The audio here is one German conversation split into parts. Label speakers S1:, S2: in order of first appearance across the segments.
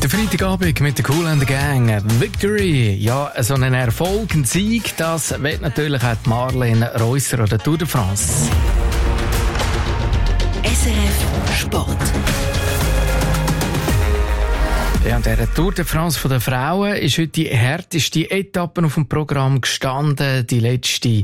S1: Der Freitagabend mit der Kool and the Gang. Victory. Ja, so einen Erfolg, ein Sieg, das will natürlich auch Marlene Reusser oder Tour de France.
S2: SRF Sport.
S1: Ja, an dieser Tour de France der Frauen ist heute die härteste Etappe auf dem Programm gestanden. Die letzte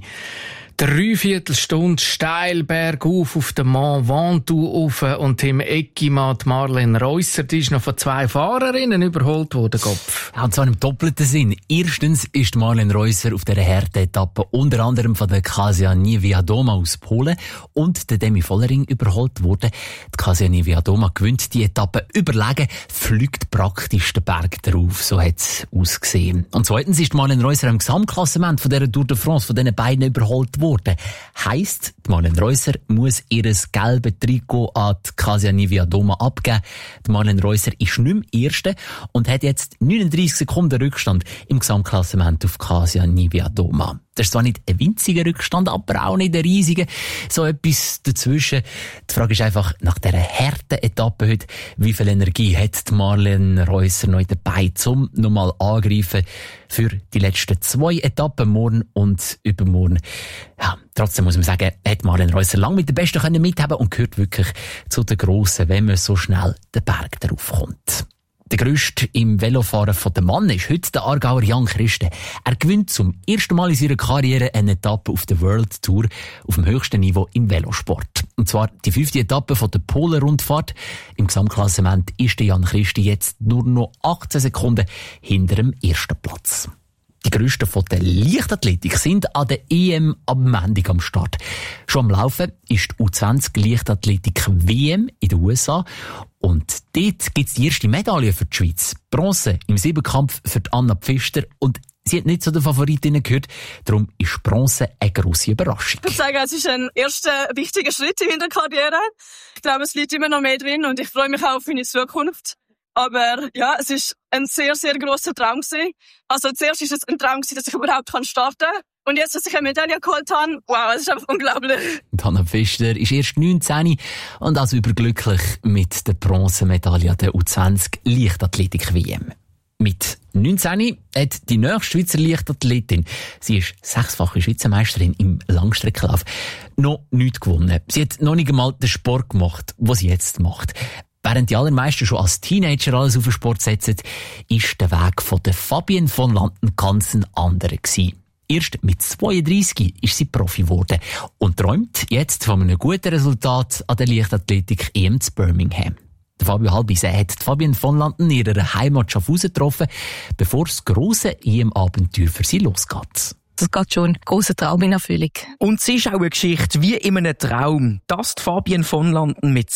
S1: 3/4 Stunde steil bergauf auf dem Mont Ventoux rauf und im Eckimat Marlene Reusser, die ist noch von 2 Fahrerinnen überholt worden, Kopf.
S3: Ja, und zwar im doppelten Sinn. Erstens ist Marlene Reusser auf dieser Härte-Etappe unter anderem von der Kasia Niewiadoma aus Polen und der Demi Vollering überholt worden. Die Kasia Niewiadoma gewinnt die Etappe überlegen, fliegt praktisch den Berg drauf. So hat es ausgesehen. Und zweitens ist Marlene Reusser im Gesamtklassement von dieser Tour de France von diesen beiden überholt worden. Heisst, die Marlene Reusser muss ihr gelbes Trikot an die Kasia Niewiadoma abgeben. Die Marlene Reusser ist nicht mehr Erste und hat jetzt 39 Sekunden Rückstand im Gesamtklassement auf Kasia Niewiadoma. Das ist zwar nicht ein winziger Rückstand, aber auch nicht ein riesiger. So etwas dazwischen. Die Frage ist einfach, nach dieser harten Etappe heute, wie viel Energie hat die Marlene Reusser noch dabei, um nochmal angreifen für die letzten 2 Etappen, morgen und übermorgen. Ja, trotzdem muss man sagen, hat Marlene Reusser lange mit den Besten mithaben und gehört wirklich zu den Grossen, wenn man so schnell den Berg darauf kommt. Der grösste im Velofahren von dem Mann ist heute der Aargauer Jan Christen. Er gewinnt zum ersten Mal in seiner Karriere eine Etappe auf der World Tour auf dem höchsten Niveau im Velosport. Und zwar die 5. Etappe von der Polen-Rundfahrt. Im Gesamtklassement ist der Jan Christen jetzt nur noch 18 Sekunden hinter dem ersten Platz. Die Grössten von der Leichtathletik sind an der EM am Montag am Start. Schon am Laufen ist die U20 Leichtathletik WM in den USA. Und dort gibt es die erste Medaille für die Schweiz. Bronze im Siebenkampf für die Anna Pfister. Und sie hat nicht zu den Favoritinnen gehört. Darum ist Bronze eine grosse Überraschung.
S4: Ich würde sagen, es ist ein erster wichtiger Schritt in der Karriere. Ich glaube, es liegt immer noch mehr drin und ich freue mich auch auf meine Zukunft. Aber ja, es ist ein sehr, sehr grosser Traum gewesen. Also zuerst ist es ein Traum gewesen, dass ich überhaupt starten kann. Und jetzt, dass ich eine Medaille geholt habe, wow, es ist einfach unglaublich.
S3: Anna Pfister ist erst 19 und also überglücklich mit der Bronzemedaille der U20 Leichtathletik-WM. Mit 19 hat die nächste Schweizer Leichtathletin, sie ist 6-fache Schweizer Meisterin im Langstreckenlauf, noch nichts gewonnen. Sie hat noch nicht einmal den Sport gemacht, was sie jetzt macht. Während die allermeisten schon als Teenager alles auf den Sport setzen, ist der Weg von der Fabienne von Landen ganz ein anderer gewesen. Erst mit 32 ist sie Profi geworden und träumt jetzt von einem guten Resultat an der Leichtathletik-EM zu Birmingham. Der Fabio Halbise hat die Fabienne von Landen in ihrer Heimat Schaffhausen getroffen, bevor das grosse EM-Abenteuer für sie losgeht.
S5: Das geht schon ein grosser Traum in Erfüllung.
S6: Und es ist auch eine Geschichte wie in einem Traum, dass die Fabienne von Landen mit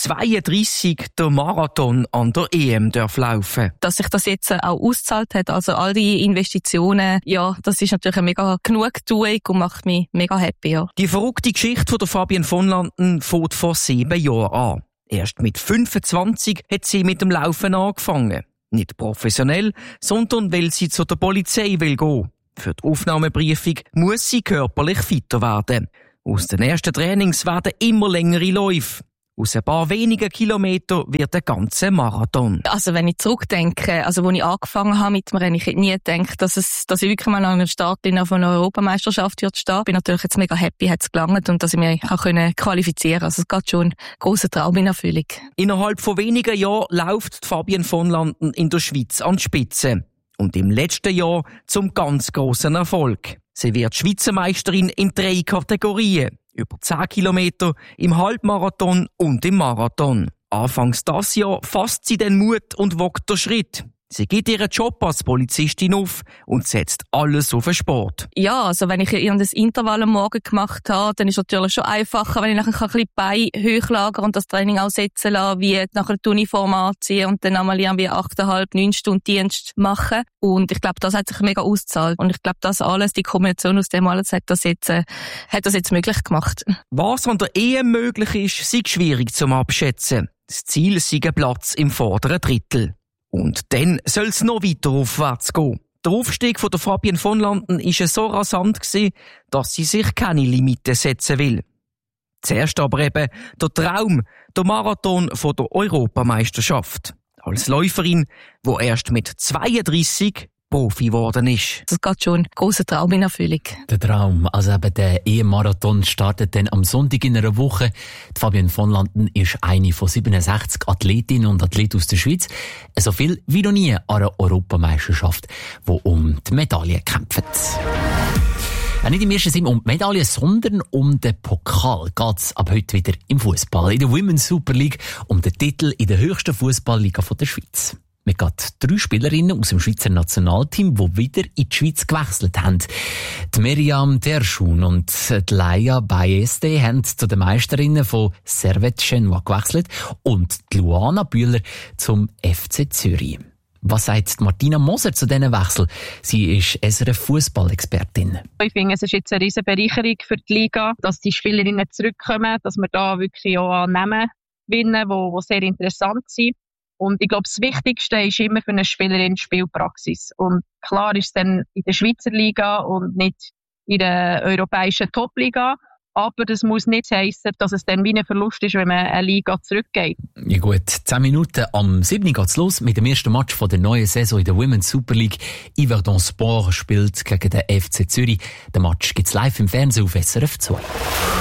S6: 32 den Marathon an der EM laufen darf.
S5: Dass sich das jetzt auch ausgezahlt hat, also all die Investitionen, ja, das ist natürlich eine mega Genugtuung und macht mich mega happy. Ja.
S6: Die verrückte Geschichte von der Fabienne von Landen fängt vor 7 Jahren an. Erst mit 25 hat sie mit dem Laufen angefangen. Nicht professionell, sondern weil sie zu der Polizei will gehen. Für die Aufnahmeprüfung muss sie körperlich fitter werden. Aus den ersten Trainings werden immer längere Läufe. Aus ein paar wenigen Kilometern wird der ganze Marathon.
S5: Also wenn ich zurückdenke, als ich angefangen habe mit dem Rennen, ich hätte nie gedacht, dass ich wirklich mal an einer Startlinie von einer Europameisterschaft wird stehen. Ich bin natürlich jetzt mega happy, hat es gelangt und dass ich mich auch qualifizieren konnte. Also es geht schon ein grosser Traum in Erfüllung.
S6: Innerhalb von wenigen Jahren läuft Fabienne von Landen in der Schweiz an die Spitze. Und im letzten Jahr zum ganz grossen Erfolg. Sie wird Schweizer Meisterin in 3 Kategorien. Über 10 Kilometer, im Halbmarathon und im Marathon. Anfangs das Jahr fasst sie den Mut und wagt den Schritt. Sie gibt ihren Job als Polizistin auf und setzt alles auf den Sport.
S5: Ja, also wenn ich irgendein Intervall am Morgen gemacht habe, dann ist es natürlich schon einfacher, wenn ich nachher ein bisschen Beine hochlagern und das Training auch setzen lassen, wie nachher die Uniform anziehen und dann einmal irgendwie 8,5-9 Stunden Dienst machen. Und ich glaube, das hat sich mega ausgezahlt. Und ich glaube, das alles, die Kombination aus dem alles hat das jetzt möglich gemacht.
S6: Was an der EM möglich ist, sei schwierig zum Abschätzen. Das Ziel sei ein Platz im vorderen Drittel. Und dann soll es noch weiter aufwärts gehen. Der Aufstieg von der Fabienne von Landen war so rasant, dass sie sich keine Limite setzen will. Zuerst aber eben der Traum, der Marathon von der Europameisterschaft. Als Läuferin, die erst mit 32 Profi geworden ist.
S5: Das geht schon ein grosser Traum in Erfüllung.
S3: Der Traum, also eben der EM-Marathon startet dann am Sonntag in einer Woche. Die Fabienne von Landen ist eine von 67 Athletinnen und Athleten aus der Schweiz. So viel wie noch nie an einer Europameisterschaft, die um die Medaille kämpft. Nicht im ersten Sinn um die Medaille, sondern um den Pokal geht's ab heute wieder im Fußball. In der Women's Super League um den Titel in der höchsten Fußballliga der Schweiz. Wir haben 3 Spielerinnen aus dem Schweizer Nationalteam, die wieder in die Schweiz gewechselt haben. Die Miriam Terschun und die Laia Baeste haben zu den Meisterinnen von Servette Genua gewechselt und die Luana Bühler zum FC Zürich. Was sagt Martina Moser zu diesen Wechsel? Sie ist SRF-Fußball-Expertin.
S7: Ich finde, es ist jetzt eine riesen Bereicherung für die Liga, dass die Spielerinnen zurückkommen, dass wir da wirklich auch Namen gewinnen, die sehr interessant sind. Und ich glaube, das Wichtigste ist immer für eine Spielerin Spielpraxis. Und klar ist es dann in der Schweizer Liga und nicht in der europäischen Top-Liga. Aber das muss nicht heissen, dass es dann wie ein Verlust ist, wenn man eine Liga zurückgeht.
S3: Ja gut, 10 Minuten am 7. geht's los mit dem ersten Match von der neuen Saison in der Women's Super League. Yverdon Sport spielt gegen den FC Zürich. Den Match gibt's live im Fernsehen auf SRF 2.